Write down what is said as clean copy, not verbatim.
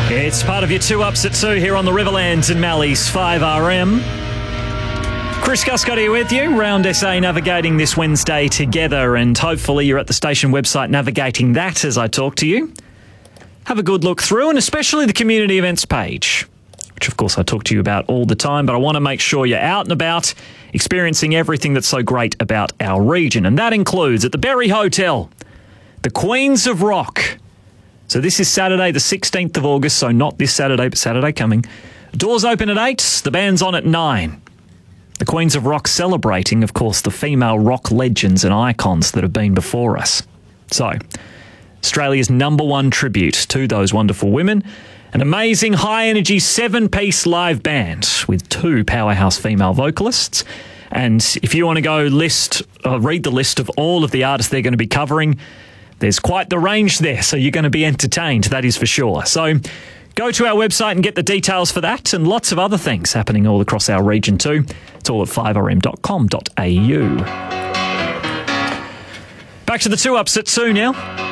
It's part of your 2 Ups at 2 here on the Riverlands and Mallee's 5RM. Chris Guscott here with you, Round SA navigating this Wednesday together, and hopefully you're at the station website navigating that as I talk to you. Have a good look through, and especially the community events page, which of course I talk to you about all the time, but I want to make sure you're out and about experiencing everything that's so great about our region, and that includes at the Berry Hotel, the Queens of Rock. So this is Saturday the 16th of August, so not this Saturday, but Saturday coming. Doors open at 8, the band's on at 9. The Queens of Rock celebrating, of course, the female rock legends and icons that have been before us. So, Australia's #1 tribute to those wonderful women. An amazing high-energy 7-piece live band with 2 powerhouse female vocalists. And if you want to go read the list of all of the artists they're going to be covering, there's quite the range there, so you're going to be entertained, that is for sure. So go to our website and get the details for that, and lots of other things happening all across our region too. It's all at 5rm.com.au. Back to the 2 Ups at 2 now.